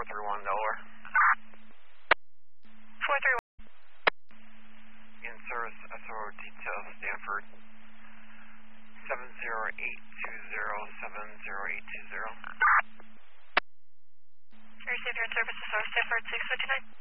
431 Delaware. 431. In service SRO detail Stanford 70820. Receive your service SRO Stanford 659.